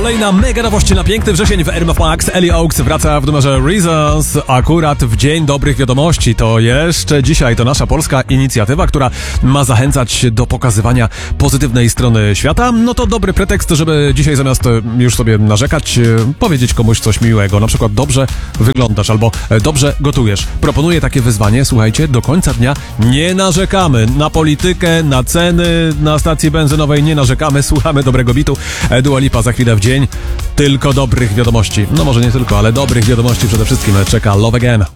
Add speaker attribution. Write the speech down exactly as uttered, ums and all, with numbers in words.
Speaker 1: Kolejna mega nowość na piękny wrzesień w R M F Max. Ellie Oaks wraca w numerze Reasons akurat w Dzień Dobrych Wiadomości. To jeszcze dzisiaj to nasza polska inicjatywa, która ma zachęcać do pokazywania pozytywnej strony świata. No to dobry pretekst, żeby dzisiaj zamiast już sobie narzekać, powiedzieć komuś coś miłego. Na przykład dobrze wyglądasz albo dobrze gotujesz. Proponuję takie wyzwanie. Słuchajcie, do końca dnia nie narzekamy na politykę, na ceny, na stacji benzynowej nie narzekamy. Słuchamy dobrego bitu. Dua Lipa za chwilę w dzień tylko dobrych wiadomości. No może nie tylko, ale dobrych wiadomości przede wszystkim czeka Love Again.